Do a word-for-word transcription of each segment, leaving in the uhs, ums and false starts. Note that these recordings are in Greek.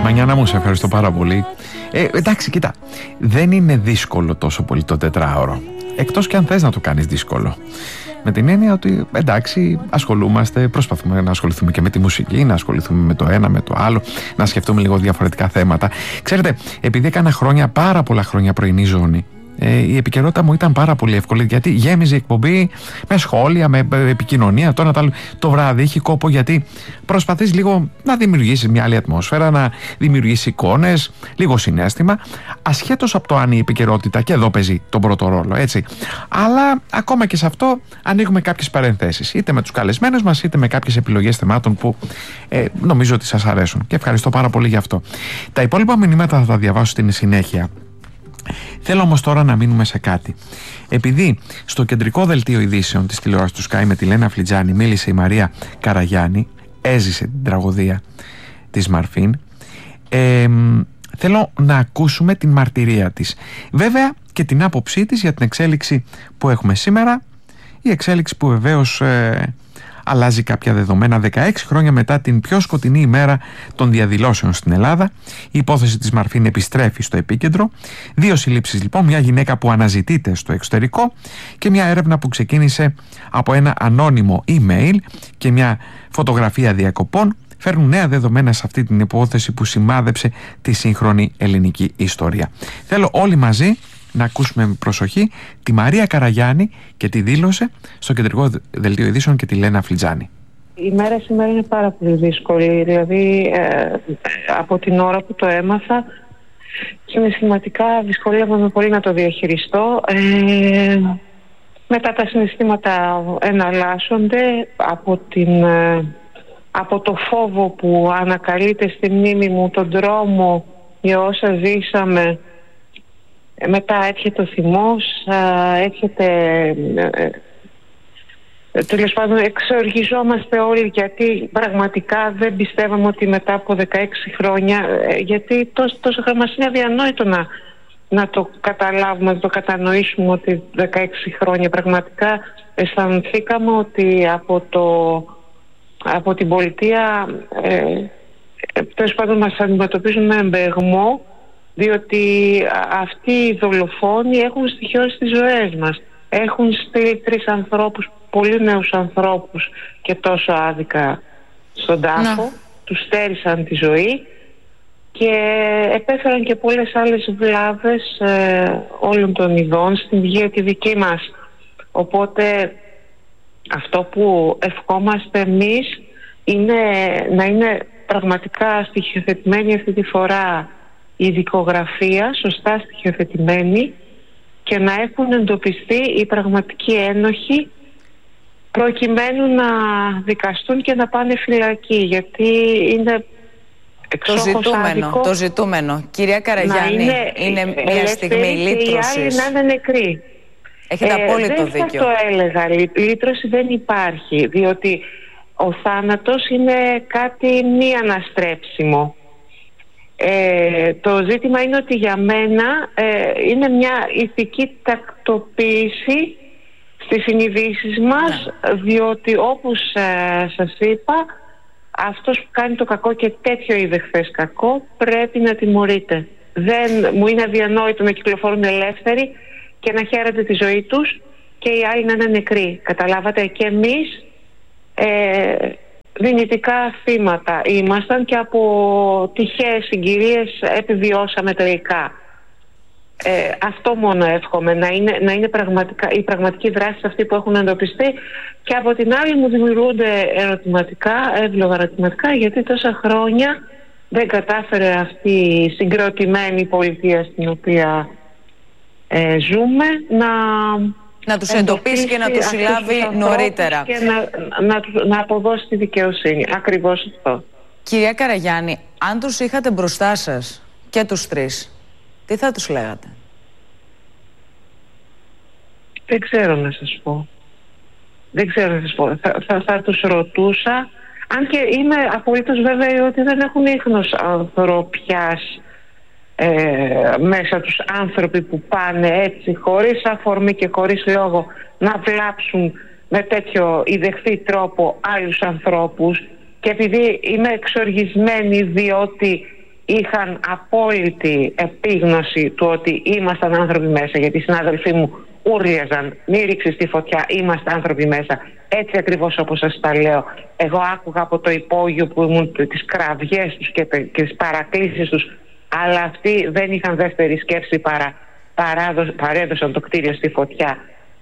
Μανιάνα μου, σε ευχαριστώ πάρα πολύ. Ε, εντάξει, κοίτα, δεν είναι δύσκολο τόσο πολύ το τετράωρο. Εκτός και αν θες να το κάνεις δύσκολο. Με την έννοια ότι εντάξει, ασχολούμαστε, προσπαθούμε να ασχοληθούμε και με τη μουσική, να ασχοληθούμε με το ένα, με το άλλο, να σκεφτούμε λίγο διαφορετικά θέματα. Ξέρετε, επειδή έκανα χρόνια, πάρα πολλά χρόνια πρωινή ζώνη, ε, η επικαιρότητα μου ήταν πάρα πολύ εύκολη, γιατί γέμιζε η εκπομπή με σχόλια, με επικοινωνία. Τώρα το, το βράδυ έχει κόπο, γιατί προσπαθείς λίγο να δημιουργήσεις μια άλλη ατμόσφαιρα, να δημιουργήσεις εικόνες, λίγο συναίσθημα, ασχέτως από το αν η επικαιρότητα και εδώ παίζει τον πρώτο ρόλο, έτσι. Αλλά ακόμα και σε αυτό ανοίγουμε κάποιες παρενθέσεις, είτε με τους καλεσμένους μας, είτε με κάποιες επιλογές θεμάτων που ε, νομίζω ότι σας αρέσουν. Και ευχαριστώ πάρα πολύ γι' αυτό. Τα υπόλοιπα μηνύματα θα τα διαβάσω στην συνέχεια. Θέλω όμως τώρα να μείνουμε σε κάτι. Επειδή στο κεντρικό δελτίο ειδήσεων της τηλεόρασης του Sky με τη Λένα Φλιτζάνη μίλησε η Μαρία Καραγιάννη, έζησε την τραγωδία της Μαρφίν, ε, θέλω να ακούσουμε την μαρτυρία της. Βέβαια και την άποψή της για την εξέλιξη που έχουμε σήμερα, η εξέλιξη που βεβαίως ε, αλλάζει κάποια δεδομένα δεκαέξι χρόνια μετά την πιο σκοτεινή ημέρα των διαδηλώσεων στην Ελλάδα. Η υπόθεση της Μαρφίν επιστρέφει στο επίκεντρο. Δύο συλλήψεις λοιπόν, μια γυναίκα που αναζητείται στο εξωτερικό και μια έρευνα που ξεκίνησε από ένα ανώνυμο email και μια φωτογραφία διακοπών φέρνουν νέα δεδομένα σε αυτή την υπόθεση που σημάδεψε τη σύγχρονη ελληνική ιστορία. Θέλω όλοι μαζί να ακούσουμε με προσοχή τη Μαρία Καραγιάννη και τη δήλωσε στο κεντρικό δελτίο ειδήσεων και τη Λένα Φλιτζάνη. Η μέρα σήμερα είναι πάρα πολύ δύσκολη. Δηλαδή ε, από την ώρα που το έμαθα, συναισθηματικά δυσκολεύομαι πολύ να το διαχειριστώ. Ε, μετά τα συναισθήματα εναλλάσσονται από, την, ε, από το φόβο που ανακαλείται στη μνήμη μου, τον τρόμο για όσα ζήσαμε. Μετά έρχεται ο θυμός, έρχεται, τέλος πάντων εξοργιζόμαστε όλοι, γιατί πραγματικά δεν πιστεύαμε ότι μετά από δεκαέξι χρόνια, γιατί τόσο, τόσο μας είναι αδιανόητο να, να το καταλάβουμε, να το κατανοήσουμε ότι δεκαέξι χρόνια πραγματικά αισθανθήκαμε ότι από, το, από την πολιτεία ε, τέλος πάντων μας αντιμετωπίζουν με εμπεγμό, διότι αυτοί οι δολοφόνοι έχουν στοιχειώσει τις ζωές μας. Έχουν στείλει τρεις ανθρώπους, πολύ νέους ανθρώπους και τόσο άδικα στον τάφο. Να. Τους στέρισαν τη ζωή και επέφεραν και πολλές άλλες βλάβες ε, όλων των ειδών στην υγεία τη δική μας. Οπότε αυτό που ευχόμαστε εμείς είναι να είναι πραγματικά στοιχειοθετημένη αυτή τη φορά η δικογραφία, σωστά στοιχειοθετημένη, και να έχουν εντοπιστεί οι πραγματικοί ένοχοι προκειμένου να δικαστούν και να πάνε φυλακή, γιατί είναι το ζητούμενο, άδικο, το ζητούμενο. Κυρία Καραγιάννη, είναι, είναι μια στιγμή λύτρωσης. Και οι άλλοι να είναι νεκροί. Έχετε ε, απόλυτο δεν δίκιο. Δεν θα το έλεγα, λύτρωση δεν υπάρχει, διότι ο θάνατος είναι κάτι μη αναστρέψιμο. Ε, το ζήτημα είναι ότι για μένα ε, είναι μια ηθική τακτοποίηση στις συνειδήσεις μας, ναι. Διότι όπως ε, σας είπα, αυτός που κάνει το κακό και τέτοιο είδε χθες κακό πρέπει να τιμωρείται. Δεν, μου είναι αδιανόητο να κυκλοφορούν ελεύθεροι και να χαίρονται τη ζωή τους και οι άλλοι να είναι νεκροί. Καταλάβατε, και εμείς ε, δυνητικά θύματα ήμασταν και από τυχαίες συγκυρίες επιβιώσαμε τελικά. Ε, αυτό μόνο εύχομαι, να είναι, να είναι πραγματικά, η πραγματική δράση αυτή που έχουν εντοπιστεί, και από την άλλη μου δημιουργούνται ερωτηματικά, εύλογα ερωτηματικά, γιατί τόσα χρόνια δεν κατάφερε αυτή η συγκροτημένη πολιτεία στην οποία ε, ζούμε να... να τους εντοπίσει και να τους συλλάβει νωρίτερα. Και να, να, να αποδώσει τη δικαιοσύνη. Ακριβώς αυτό. Κυρία Καραγιάννη, αν τους είχατε μπροστά σας και τους τρεις, τι θα τους λέγατε? Δεν ξέρω να σας πω. Δεν ξέρω να σας πω. Θα, θα, θα τους ρωτούσα, αν και είμαι απολύτως βέβαιη ότι δεν έχουν ίχνος ανθρωπιάς Ε, μέσα τους άνθρωποι που πάνε έτσι χωρίς αφορμή και χωρίς λόγο να βλάψουν με τέτοιο ιδεχθή τρόπο άλλους ανθρώπους, και επειδή είμαι εξοργισμένη διότι είχαν απόλυτη επίγνωση του ότι ήμασταν άνθρωποι μέσα, γιατί οι συνάδελφοί μου ούρλιαζαν, μη ρίξεις τη φωτιά, είμαστε άνθρωποι μέσα. Έτσι ακριβώς όπως σας τα λέω. Εγώ άκουγα από το υπόγειο που ήμουν τις κραυγές τους και τις παρακλήσεις τους, αλλά αυτοί δεν είχαν δεύτερη σκέψη παρά παρέδωσαν το κτίριο στη φωτιά.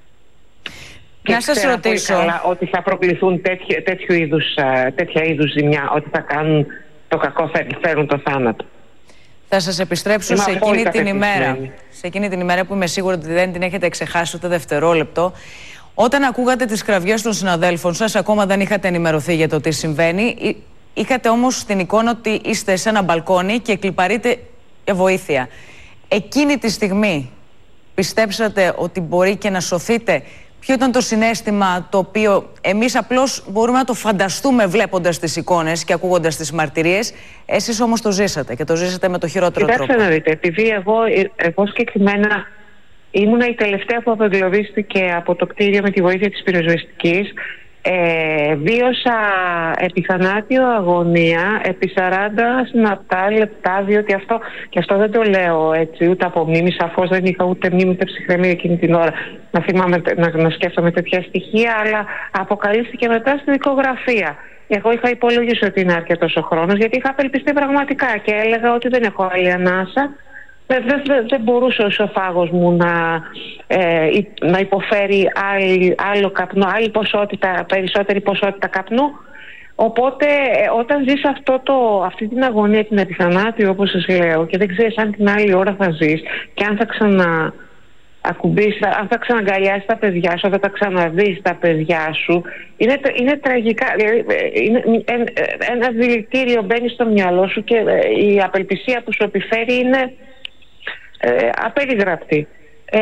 Και να σας ρωτήσω πολύ καλά ότι θα προκληθούν τέτοιο, τέτοιο είδους, τέτοια είδους ζημιά, ότι θα κάνουν το κακό, θα επιφέρουν το θάνατο. Θα σας επιστρέψω σε εκείνη την ημέρα, σε εκείνη την ημέρα που είμαι σίγουρη ότι δεν την έχετε ξεχάσει ούτε δευτερόλεπτο. Όταν ακούγατε τις κραυγές των συναδέλφων σας, ακόμα δεν είχατε ενημερωθεί για το τι συμβαίνει. Είχατε όμως την εικόνα ότι είστε σε ένα μπαλκόνι και κλιπαρείτε για βοήθεια. Εκείνη τη στιγμή πιστέψατε ότι μπορεί και να σωθείτε? Ποιο ήταν το συναίσθημα το οποίο εμείς απλώς μπορούμε να το φανταστούμε βλέποντας τις εικόνες και ακούγοντας τις μαρτυρίες? Εσείς όμως το ζήσατε και το ζήσατε με το χειρότερο τρόπο. Κοιτάξτε να δείτε, επειδή εγώ, εγώ συγκεκριμένα ήμουνα η τελευταία που απεγκλωβίστηκε από το κτίριο με τη βοήθεια της πυροσβεστικής, ε, βίωσα επιθανάτιο αγωνία επί σαράντα συναπτά λεπτά, διότι αυτό, και αυτό δεν το λέω έτσι ούτε από μνήμη, σαφώς δεν είχα ούτε μνήμη ούτε ψυχραιμία εκείνη την ώρα να θυμάμαι, να, να σκέφτομαι τέτοια στοιχεία, αλλά αποκαλύφθηκε μετά στη δικογραφία. Εγώ είχα υπολογίσει ότι είναι αρκετός ο χρόνος, γιατί είχα απελπιστεί πραγματικά και έλεγα ότι δεν έχω άλλη ανάσα. Δεν, δεν, δεν μπορούσε ο ισοφάγος μου να, ε, να υποφέρει άλλη, άλλο καπνό, άλλη ποσότητα, περισσότερη ποσότητα καπνού. Οπότε όταν ζεις αυτό το, αυτή την αγωνία, την επιθανάτιο όπως σας λέω, και δεν ξέρεις αν την άλλη ώρα θα ζεις και αν θα ξανα ακουμπήσεις, αν θα ξαναγκαλιάσεις τα παιδιά σου, αν θα τα ξαναδείς τα παιδιά σου, είναι, είναι τραγικά. Είναι, ένα, ένα δηλητήριο μπαίνει στο μυαλό σου και η απελπισία που σου επιφέρει είναι Ε, απεριγραπτή. Ε,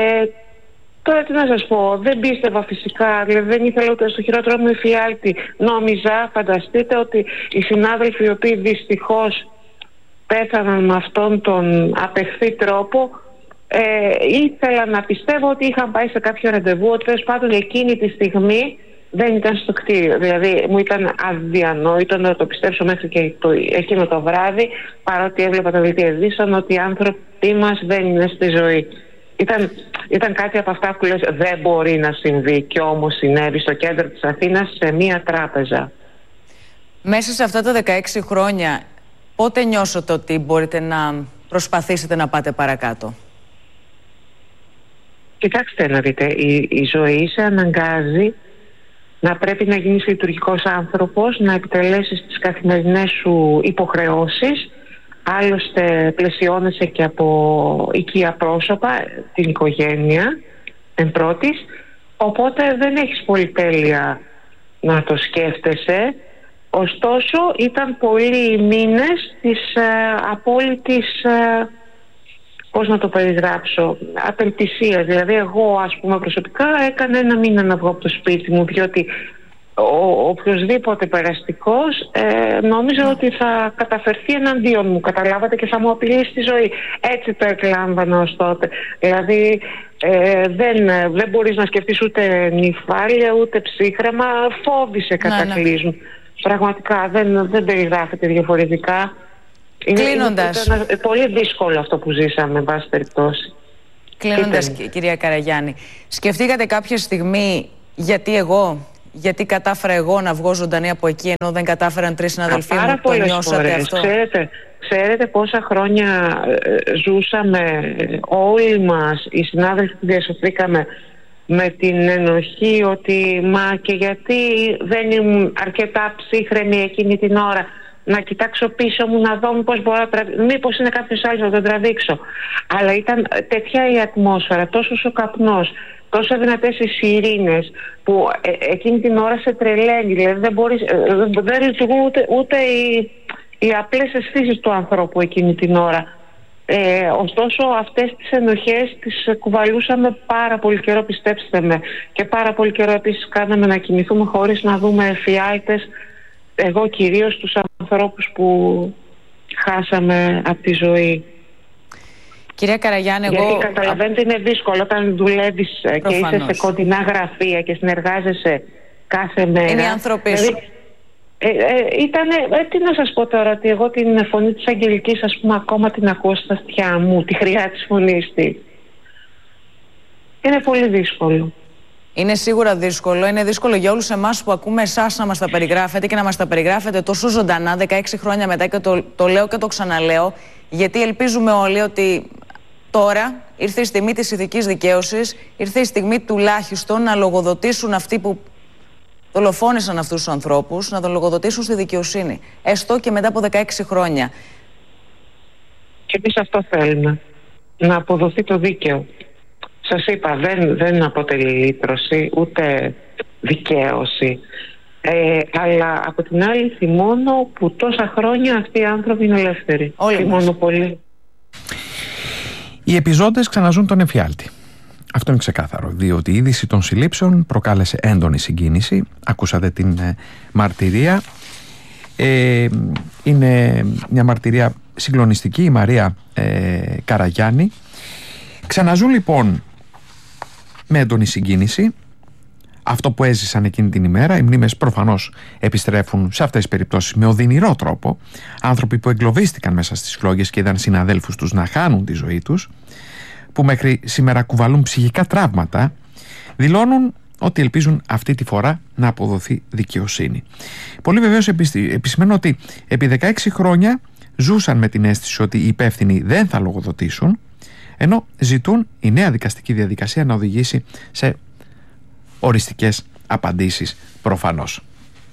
τώρα τι να σας πω, δεν πίστευα φυσικά, δηλαδή δεν ήθελα ούτε στο χειρότερο μου εφιάλτη. Νόμιζα, φανταστείτε, ότι οι συνάδελφοι οι οποίοι δυστυχώς πέθαναν με αυτόν τον απεχθή τρόπο, ε, ήθελα να πιστεύω ότι είχαν πάει σε κάποιο ραντεβού, ότι τέλος πάντων εκείνη τη στιγμή δεν ήταν στο κτίριο. Δηλαδή μου ήταν αδιανόητο να το πιστέψω μέχρι και το, εκείνο το βράδυ, παρότι έβλεπα τα δελτία ειδήσεων, ότι οι άνθρωποι μας δεν είναι στη ζωή. Ήταν, ήταν κάτι από αυτά που λες δεν μπορεί να συμβεί, και όμως συνέβη στο κέντρο της Αθήνας, σε μία τράπεζα. Μέσα σε αυτά τα δεκαέξι χρόνια πότε νιώσατε ότι μπορείτε να προσπαθήσετε να πάτε παρακάτω? Κοιτάξτε να δείτε, η, η ζωή σε αναγκάζει να πρέπει να γίνεις λειτουργικός άνθρωπος, να επιτελέσεις τις καθημερινές σου υποχρεώσεις. Άλλωστε πλαισιώνεσαι και από οικία πρόσωπα, την οικογένεια εν πρώτης. Οπότε δεν έχεις πολυτέλεια να το σκέφτεσαι. Ωστόσο ήταν πολλοί οι μήνες της ε, απόλυτης, ε, πώς να το περιγράψω, απελπισίας. Δηλαδή εγώ ας πούμε προσωπικά έκανα ένα μήνα να βγω από το σπίτι μου, διότι ο οποιοσδήποτε περαστικός ε, νόμιζα ότι θα καταφερθεί εναντίον μου, καταλάβατε, και θα μου απειλήσει τη ζωή. Έτσι το εκλάμβανα ως τότε. Δηλαδή ε, δεν, δεν μπορείς να σκεφτείς ούτε νυφάλια ούτε ψύχρεμα, φόβησε κατακλείσμου. Ναι, ναι. Πραγματικά δεν, δεν περιγράφεται διαφορετικά. Κλείνοντας. Είναι, είναι πολύ δύσκολο αυτό που ζήσαμε, εν πάση περιπτώσει. Κλείνοντας, κυρία Καραγιάννη, σκεφτήκατε κάποια στιγμή γιατί εγώ, γιατί κατάφερα εγώ να βγω ζωντανή από εκεί ενώ δεν κατάφεραν τρεις συναδελφοί μου? Το νιώσατε φορές. Αυτό? Ξέρετε, ξέρετε πόσα χρόνια ε, ζούσαμε όλοι μας, οι συνάδελφοι που διασωθήκαμε, με την ενοχή ότι μα και γιατί δεν ήμουν αρκετά ψύχρεμη εκείνη την ώρα να κοιτάξω πίσω μου, να δω μήπως μπορώ να τραβήξω, μήπως είναι κάποιος άλλος να τον τραβήξω. Αλλά ήταν τέτοια η ατμόσφαιρα, τόσο ο καπνός, τόσο δυνατές οι σιρήνες, που ε, εκείνη την ώρα σε τρελαίνει. Δηλαδή δεν μπορείς, ε, δεν λειτουργούν ούτε, ούτε οι, οι απλές αισθήσεις του ανθρώπου εκείνη την ώρα. Ε, ωστόσο αυτές τις ενοχές τις κουβαλούσαμε πάρα πολύ καιρό, πιστέψτε με, και πάρα πολύ καιρό επίσης κάναμε να κοιμηθούμε χωρίς να δούμε εφιάλτες. Εγώ κυρίως τους ανθρώπους που χάσαμε από τη ζωή. Κυρία Καραγιάννη, εγώ... Γιατί καταλαβαίνετε είναι δύσκολο όταν δουλεύεις και είσαι σε κοντινά γραφεία και συνεργάζεσαι κάθε μέρα. Είναι οι άνθρωποι σου. Δηλαδή, Ε, ε, ήτανε, ε, τι να σας πω τώρα, ότι εγώ την φωνή της Αγγελικής, ας πούμε, ακόμα την ακούω στα αυτιά μου, τη χρειά της φωνής της. Είναι πολύ δύσκολο. Είναι σίγουρα δύσκολο. Είναι δύσκολο για όλους εμάς που ακούμε εσάς να μας τα περιγράφετε και να μας τα περιγράφετε τόσο ζωντανά δεκαέξι χρόνια μετά, και το, το λέω και το ξαναλέω, γιατί ελπίζουμε όλοι ότι τώρα ήρθε η στιγμή της ηθικής δικαίωσης, ήρθε η στιγμή τουλάχιστον να λογοδοτήσουν αυτοί που δολοφόνησαν αυτούς τους ανθρώπους, να τον λογοδοτήσουν στη δικαιοσύνη. Έστω και μετά από δεκαέξι χρόνια. Και εμείς αυτό θέλουμε. Να αποδοθεί το δίκαιο. Σας είπα, δεν, δεν αποτελεί λύτρωση, ούτε δικαίωση. Ε, αλλά από την άλλη θυμώνω που τόσα χρόνια αυτοί οι άνθρωποι είναι ελεύθεροι. Θυμώνω πολύ. Οι επιζώντες ξαναζούν τον εφιάλτη. Αυτό είναι ξεκάθαρο, διότι η είδηση των συλλήψεων προκάλεσε έντονη συγκίνηση. Ακούσατε την ε, μαρτυρία. Ε, είναι μια μαρτυρία συγκλονιστική, η Μαρία ε, Καραγιάννη. Ξαναζούν λοιπόν με έντονη συγκίνηση αυτό που έζησαν εκείνη την ημέρα. Οι μνήμες προφανώς επιστρέφουν σε αυτές τις περιπτώσεις με οδυνηρό τρόπο. Άνθρωποι που εγκλωβίστηκαν μέσα στις φλόγες και είδαν συναδέλφους τους να χάνουν τη ζωή τους, που μέχρι σήμερα κουβαλούν ψυχικά τραύματα, δηλώνουν ότι ελπίζουν αυτή τη φορά να αποδοθεί δικαιοσύνη. Πολλοί βεβαίως επισημαίνουν ότι επί δεκαέξι χρόνια ζούσαν με την αίσθηση ότι οι υπεύθυνοι δεν θα λογοδοτήσουν, ενώ ζητούν η νέα δικαστική διαδικασία να οδηγήσει σε οριστικές απαντήσεις προφανώς.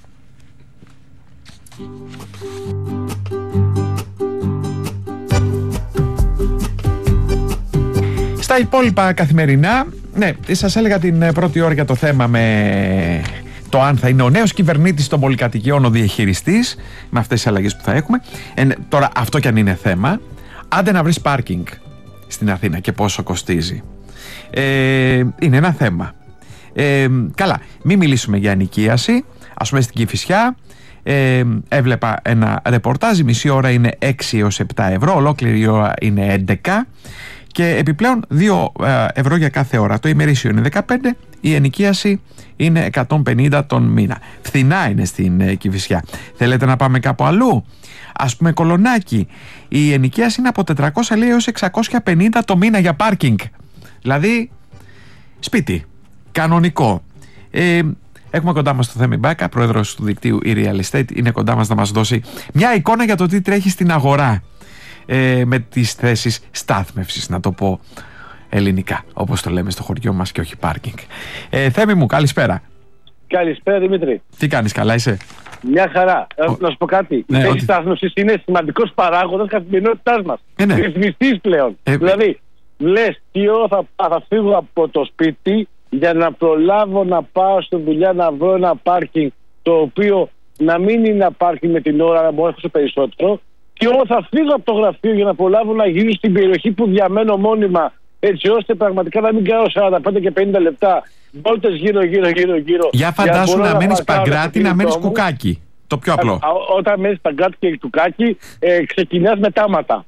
Στα υπόλοιπα καθημερινά, ναι, σας έλεγα την πρώτη ώρα για το θέμα με το αν θα είναι ο νέος κυβερνήτης των πολυκατοικιών ο διαχειριστής, με αυτές τις αλλαγές που θα έχουμε. Ε, τώρα αυτό κι αν είναι θέμα, άντε να βρεις πάρκινγκ στην Αθήνα και πόσο κοστίζει. Ε, είναι ένα θέμα. Ε, καλά, μην μιλήσουμε για ενοικίαση. Ας πούμε στην Κηφισιά ε, έβλεπα ένα ρεπορτάζ, η μισή ώρα είναι έξι έως επτά ευρώ, ολόκληρη ώρα είναι έντεκα και επιπλέον δύο ευρώ για κάθε ώρα. Το ημερήσιο είναι δεκαπέντε, η ενοικίαση είναι εκατόν πενήντα τον μήνα. Φθηνά είναι στην ε, Κηφισιά. Θέλετε να πάμε κάπου αλλού? Ας πούμε Κολονάκι, η ενοικίαση είναι από τετρακόσια λέει έως εξακόσια πενήντα το μήνα για πάρκινγκ. Δηλαδή σπίτι, κανονικό. Ε, έχουμε κοντά μας το Θέμη Μπάκα, πρόεδρος του δικτύου e-Real Estate, είναι κοντά μας να μας δώσει μια εικόνα για το τι τρέχει στην αγορά ε, με τις θέσεις στάθμευσης, να το πω ελληνικά, όπως το λέμε στο χωριό μας και όχι πάρκινγκ. Ε, Θέμη μου, καλησπέρα. Καλησπέρα Δημήτρη. Τι κάνεις, καλά είσαι? Μια χαρά. Ο... Να σου πω κάτι. Ναι, η θέση ότι... στάθμευσης είναι σημαντικός παράγοντας καθημερινότητάς μας. Ε, ναι. Ρυθμιστής πλέον. Ε, δηλαδή, λες τι ώρα θα, θα φύγω από το σπίτι για να προλάβω να πάω στη δουλειά, να βρω ένα πάρκινγκ το οποίο να μην είναι ένα πάρκινγκ με την ώρα, να μπορώ να έχω περισσότερο. Τι ώρα θα φύγω από το γραφείο για να προλάβω να γυρίσω στην περιοχή που διαμένω μόνιμα, έτσι ώστε πραγματικά να μην κάνω σαράντα πέντε και πενήντα λεπτά βόλτες γύρω γύρω γύρω γύρω. Για φαντάσου να, να μένεις Παγκράτη, να μένεις Κουκάκι. Το πιο απλό. Α, όταν μένεις Παγκράτη και Κουκάκι, ε, ξεκινάς με τάματα.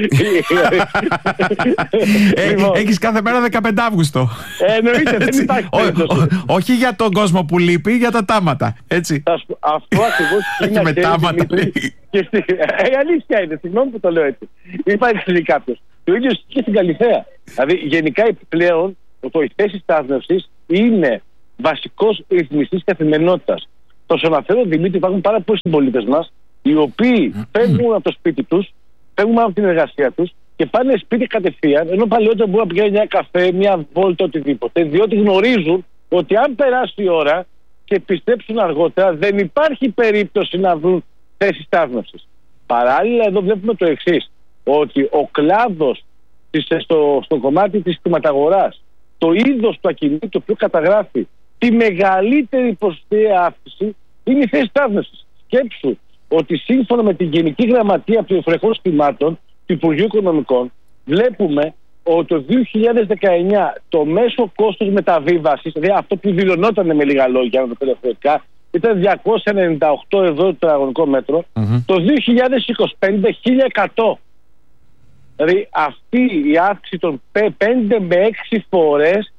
ε, λοιπόν. Έχεις κάθε μέρα δεκαπέντε Αύγουστο. Ε, εννοείται, δεν υπάρχει περίπτωση. Όχι για τον κόσμο που λείπει, για τα τάματα. Έτσι. Αυτό ακριβώς είναι με τάματα. Η αλήθεια είναι, συγγνώμη που το λέω έτσι. Μην παρεξηγεί κάποιος. Το ίδιο και στην Καλιθέα. Δηλαδή, γενικά πλέον, η θέση στάθμευσης είναι βασικός ρυθμιστής καθημερινότητας. Το σου αναφέρω, Δημήτρη, υπάρχουν πάρα πολλοί συμπολίτες μας οι οποίοι φεύγουν από το σπίτι τους, φεύγουν από την εργασία τους και πάνε σπίτι κατευθείαν, ενώ παλαιότερα μπορούν να πηγαίνουν μια καφέ, μια βόλτα, οτιδήποτε, διότι γνωρίζουν ότι αν περάσει η ώρα και επιστρέψουν αργότερα, δεν υπάρχει περίπτωση να βρουν θέση στάθμευσης. Παράλληλα, εδώ βλέπουμε το εξής, ότι ο κλάδος στο, στο κομμάτι της κτηματαγοράς, το είδος του ακινήτου το οποίο καταγράφει τη μεγαλύτερη ποσοστιαία αύξηση είναι η θέση στάθμευσης. Σκέψου ότι σύμφωνα με την Γενική Γραμματεία Πληροφορικών Συστημάτων του Υπουργείου Οικονομικών, βλέπουμε ότι το δύο χιλιάδες δεκαεννιά το μέσο κόστος μεταβίβασης, δηλαδή αυτό που δηλωνόταν με λίγα λόγια, να το πω διαφορετικά, ήταν διακόσια ενενήντα οκτώ ευρώ το τετραγωνικό μέτρο, mm-hmm. το δύο χιλιάδες είκοσι πέντε χίλια εκατό. Δηλαδή αυτή η αύξηση των πέντε με έξι φορές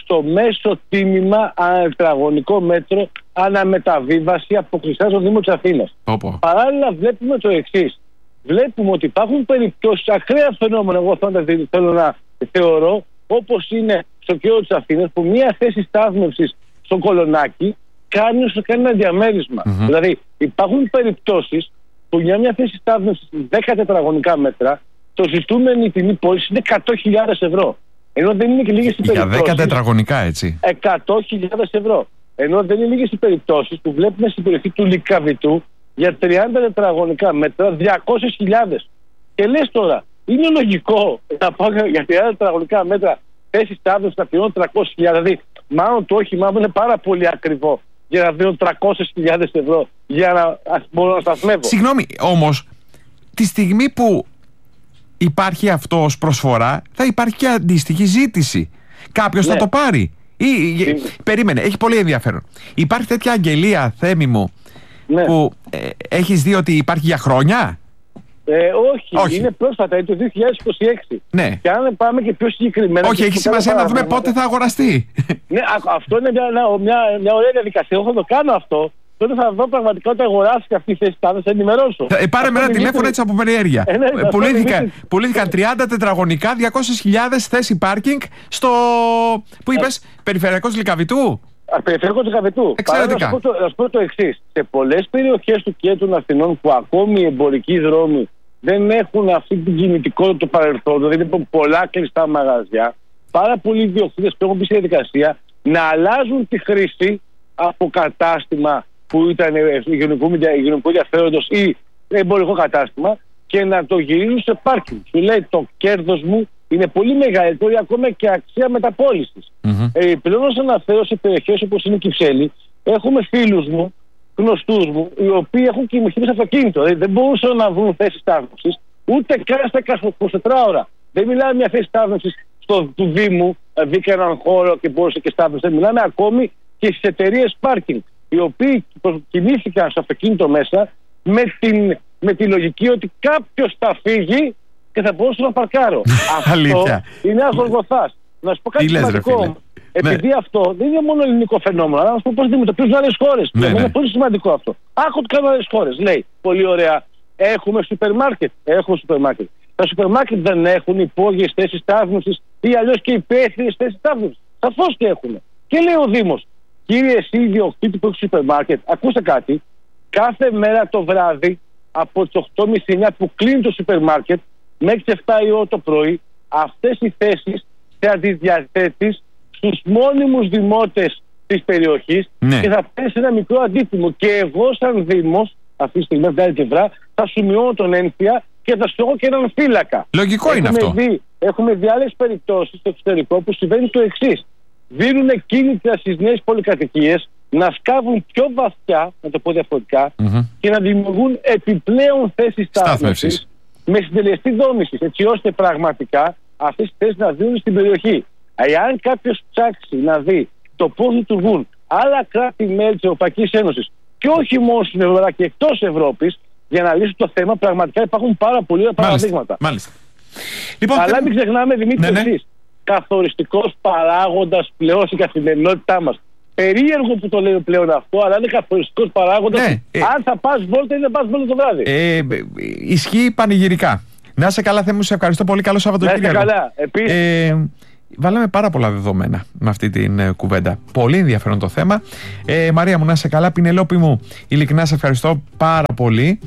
στο μέσο τίμημα τετραγωνικό μέτρο αναμεταβίβαση από Χρυσά στο Δήμο της Αθήνας. Όπο. Παράλληλα βλέπουμε το εξής. Βλέπουμε ότι υπάρχουν περιπτώσεις, ακραία φαινόμενα, εγώ θέλω να θεωρώ, όπως είναι στο κέντρο της Αθήνας, που μια θέση στάθμευσης στο Κολονάκι κάνει, κάνει ένα διαμέρισμα. Mm-hmm. Δηλαδή υπάρχουν περιπτώσεις που για μια θέση στάθμευσης δέκα τετραγωνικά μέτρα το ζητούμενη τιμή πώληση είναι εκατό χιλιάδες ευρώ. Ενώ δεν είναι και λίγες οι περιπτώσεις. Για δέκα τετραγωνικά, έτσι. εκατό χιλιάδες ευρώ. Ενώ δεν είναι λίγες οι περιπτώσεις που βλέπουμε στην περιοχή του Λυκαβητού για τριάντα τετραγωνικά μέτρα διακόσιες χιλιάδες. Και λες τώρα, είναι λογικό να πάω για τριάντα τετραγωνικά μέτρα θέση στάθμευσης να πληρώνω τριακόσιες χιλιάδες. Δηλαδή, μάλλον το όχημά μου είναι πάρα πολύ ακριβό για να δίνω τριακόσιες χιλιάδες ευρώ για να μπορώ να σταθμεύω. Συγγνώμη, όμως, τη στιγμή που υπάρχει αυτό ως προσφορά, θα υπάρχει και αντίστοιχη ζήτηση. Κάποιος ναι. θα το πάρει. Ή, ή, περίμενε, έχει πολύ ενδιαφέρον. Υπάρχει τέτοια αγγελία, Θέμη μου, ναι. που ε, έχεις δει ότι υπάρχει για χρόνια? Ε, όχι, όχι, είναι πρόσφατα, είναι το δύο χιλιάδες είκοσι έξι. Ναι. Και αν πάμε και πιο συγκεκριμένα. Όχι, έχει σημασία να δούμε πότε θα αγοραστεί. Ναι, αυτό είναι μια, μια, μια ωραία διαδικασία. Εγώ θα το κάνω αυτό. Τότε θα δω πραγματικά ότι αγοράσει και αυτή η θέση θα σε ενημερώσω. Ε, πάρε με ένα τηλέφωνο έτσι από περιέργεια. Ε, ναι, ε, πουλήθηκαν, πουλήθηκαν τριάντα τετραγωνικά, διακόσιες χιλιάδες θέση πάρκινγκ στο. Πού είπες, ε, Περιφερειακός Λυκαβητού. Περιφερειακός Λυκαβητού. Εξαιρετικά. Να σου πω το, το εξής. Σε πολλές περιοχές του κέντρου των Αθηνών που ακόμη οι εμπορικοί δρόμοι δεν έχουν αυτή την κινητικότητα του παρελθόντος, δηλαδή είναι πολλά κλειστά μαγαζιά, πάρα πολλοί ιδιοκτήτες που έχουν μπει στη διαδικασία να αλλάζουν τη χρήση από κατάστημα που ήταν υγειονομικού ενδιαφέροντος ή εμπορικό κατάστημα και να το γυρίζουν σε πάρκινγκ. Σου λέει το κέρδος μου είναι πολύ μεγαλύτερο ή ακόμα και αξία μεταπώλησης. Mm-hmm. Ε, πλέον ως αναφέρω σε περιοχές όπως είναι η Κυψέλη, έχουμε φίλους μου, γνωστούς μου, οι οποίοι έχουν κοιμηθεί σε αυτοκίνητο. Δηλαδή δεν μπορούσαν να βρουν θέση στάθμευσης ούτε καν στα είκοσι τέσσερις ώρα. Δεν μιλάμε μια θέση στάθμευσης του Δήμου, βρήκα έναν χώρο και μπορούσε και στάθμευση. Μιλάμε ακόμη και στις εταιρείες πάρκινγκ, οι οποίοι κινήθηκαν στο αυτοκίνητο μέσα με την, με τη λογική ότι κάποιος θα φύγει και θα μπορούσε να παρκάρω. Αυτό είναι αγοργοθάς. Να σου πω κάτι σημαντικό. Επειδή ναι. αυτό δεν είναι μόνο ελληνικό φαινόμενο, αλλά να σου πω πώς αντιμετωπίζουν άλλες χώρες. Ναι, είναι ναι. πολύ σημαντικό αυτό. Άκου τι κάνουν άλλες χώρες. Λέει πολύ ωραία, έχουμε σούπερ μάρκετ. Έχουμε σούπερ μάρκετ. Τα σούπερ μάρκετ δεν έχουν υπόγειες θέσεις στάθμευσης ή αλλιώς και υπαίθριες θέσεις στάθμευσης. Σαφώς και έχουν. Και λέει ο Δήμος, κύριε εσύ ιδιοκτήτη που έχει σούπερ μάρκετ, ακούστε κάτι. Κάθε μέρα το βράδυ από τις οκτώ και μισή εννιά που κλείνει το σούπερ μάρκετ μέχρι τις εφτά η ώρα το πρωί, αυτές οι θέσεις θα τις διαθέτεις στους μόνιμους δημότες της περιοχής ναι. και θα πέσει ένα μικρό αντίτιμο. Και εγώ, σαν Δήμος, αυτή τη στιγμή, από την άλλη πλευρά, θα σου μειώνω τον ένφια και θα σου έχω και έναν φύλακα. Λογικό έχουμε είναι αυτό. Δει, έχουμε δει άλλες περιπτώσεις στο εξωτερικό που συμβαίνει το εξής. Δίνουν κίνητρα στις νέες πολυκατοικίες να σκάβουν πιο βαθιά, να το πω διαφορετικά, mm-hmm. και να δημιουργούν επιπλέον θέσεις στάθμευσης με συντελεστή δόμηση, έτσι ώστε πραγματικά αυτές τις θέσεις να δίνουν στην περιοχή. Εάν κάποιος ψάξει να δει το πώς λειτουργούν άλλα κράτη-μέλη της Ευρωπαϊκής Ένωσης και όχι μόνο στην Ευρώπη αλλά και εκτός Ευρώπης, για να λύσουν το θέμα, πραγματικά υπάρχουν πάρα πολλά παραδείγματα. Μάλιστα. Λοιπόν, αλλά θε... μην ξεχνάμε, Δημήτρη, ναι, ναι. εσείς, καθοριστικός παράγοντας πλέον στην καθημερινότητά μας. Περίεργο που το λέω πλέον αυτό, αλλά είναι καθοριστικός παράγοντας. Ναι, ε... Αν θα πας βόλτα ή δεν πας βόλτα το βράδυ. Ε, ισχύει πανηγυρικά. Να είσαι καλά, Θέμη μου, σε ευχαριστώ πολύ. Καλό Σαββατοκύριακο. Να είσαι καλά. Επίσης. Ε, βάλαμε πάρα πολλά δεδομένα με αυτή την ε, κουβέντα. Πολύ ενδιαφέρον το θέμα. Ε, Μαρία μου, να είσαι καλά. Πινελόπη μου, ειλικρινά σε ευχαριστώ πάρα πολύ.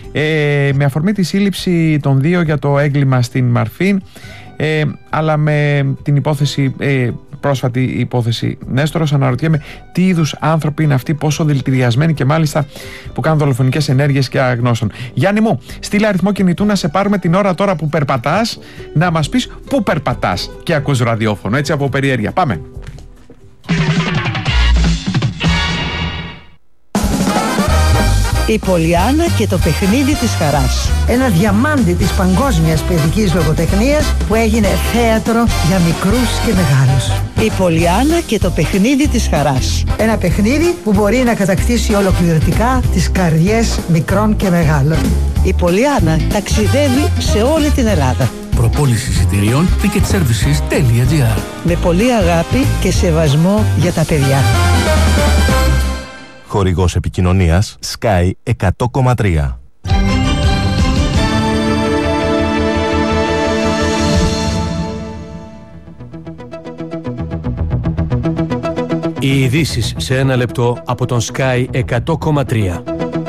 Ε, με αφορμή τη σύλληψη των δύο για το έγκλημα στην Μαρφίν, ε, αλλά με την υπόθεση, ε, πρόσφατη υπόθεση Νέστορος, αναρωτιέμαι τι είδους άνθρωποι είναι αυτοί, πόσο δηλητηριασμένοι και μάλιστα που κάνουν δολοφονικές ενέργειες και αγνώσεων. Γιάννη μου, στείλε αριθμό κινητού να σε πάρουμε την ώρα τώρα που περπατάς, να μας πεις πού περπατάς και ακούς ραδιόφωνο, έτσι από περιέργεια. Πάμε. Η Πολιάννα και το παιχνίδι της χαράς. Ένα διαμάντι της παγκόσμιας παιδικής λογοτεχνίας που έγινε θέατρο για μικρούς και μεγάλους. Η Πολιάννα και το παιχνίδι της χαράς. Ένα παιχνίδι που μπορεί να κατακτήσει ολοκληρωτικά τις καρδιές μικρών και μεγάλων. Η Πολιάννα ταξιδεύει σε όλη την Ελλάδα. Προπόληση εισιτηρίων ticket services τελεία gr. Με πολύ αγάπη και σεβασμό για τα παιδιά. Χορηγός επικοινωνίας Sky εκατό κόμμα τρία. Οι ειδήσεις σε ένα λεπτό από τον Sky εκατό κόμμα τρία.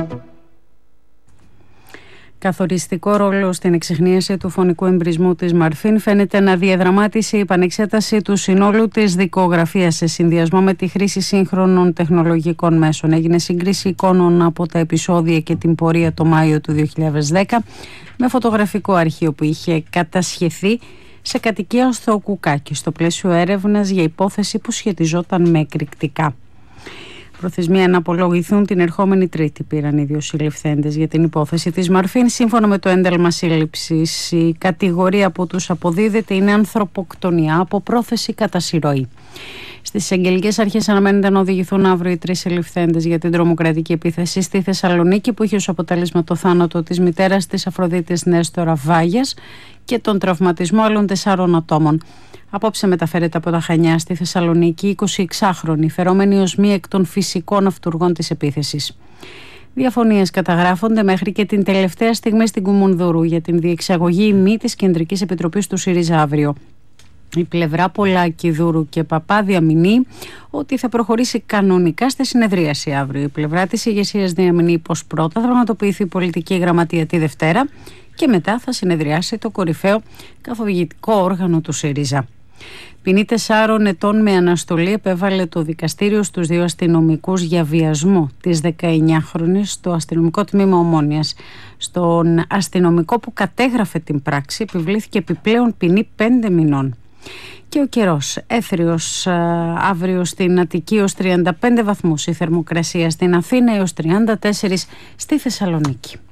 Καθοριστικό ρόλο στην εξιχνίαση του φωνικού εμπρισμού της Μαρφίν φαίνεται να διαδραμάτισε η επανεξέταση του συνόλου της δικογραφίας σε συνδυασμό με τη χρήση σύγχρονων τεχνολογικών μέσων. Έγινε σύγκριση εικόνων από τα επεισόδια και την πορεία το Μάιο του δύο χιλιάδες δέκα με φωτογραφικό αρχείο που είχε κατασχεθεί σε κατοικία στο Κουκάκι στο πλαίσιο έρευνας για υπόθεση που σχετιζόταν με εκρηκτικά. Προθεσμία να απολογηθούν την ερχόμενη Τρίτη πήραν οι δύο συλληφθέντες για την υπόθεση της Μαρφίν. Σύμφωνα με το ένταλμα σύλληψης, η κατηγορία που τους αποδίδεται είναι ανθρωποκτονία από πρόθεση κατά συρροή. Στις εγγελικές αρχές αναμένεται να οδηγηθούν αύριο οι τρεις συλληφθέντες για την τρομοκρατική επίθεση στη Θεσσαλονίκη που είχε ως αποτέλεσμα το θάνατο της μητέρας της Αφροδίτης Νέστορα Βάγιας και τον τραυματισμό άλλων τεσσάρων ατόμων. Απόψε μεταφέρεται από τα Χανιά στη Θεσσαλονίκη εικοσιεξάχρονη, φερόμενη ως μία εκ των φυσικών αυτουργών της επίθεσης. Διαφωνίες καταγράφονται μέχρι και την τελευταία στιγμή στην Κουμουνδούρου για την διεξαγωγή ή μη της Κεντρικής Επιτροπής του ΣΥΡΙΖΑ αύριο. Η πλευρά Πολάκη, Δούρου και Παπά διαμηνεί ότι θα προχωρήσει κανονικά στη συνεδρίαση αύριο. Η πλευρά της ηγεσίας διαμηνεί πως πρώτα θα πραγματοποιηθεί η πολιτική γραμματεία τη Δευτέρα και μετά θα συνεδριάσει το κορυφαίο καθοδηγητικό όργανο του ΣΥΡΙΖΑ. Ποινή τεσσάρων ετών με αναστολή επέβαλε το δικαστήριο στους δύο αστυνομικούς για βιασμό της δεκαεννιάχρονης στο αστυνομικό τμήμα Ομόνοιας. Στον αστυνομικό που κατέγραφε την πράξη επιβλήθηκε επιπλέον ποινή πέντε μηνών. Και ο καιρός έθριος αύριο στην Αττική ως τριάντα πέντε βαθμούς, η θερμοκρασία στην Αθήνα έως τριάντα τέσσερα στη Θεσσαλονίκη.